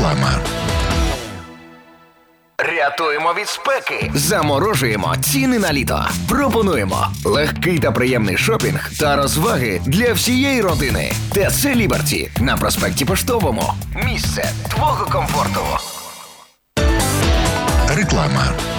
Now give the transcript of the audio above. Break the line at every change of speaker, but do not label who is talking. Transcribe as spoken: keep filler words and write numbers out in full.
Реклама.
Рятуємо від спеки. Заморожуємо ціни на літо. Пропонуємо легкий та приємний шопінг та розваги для всієї родини. ТЦ Ліберті на проспекті Поштовому. Місце твого комфорту.
Реклама.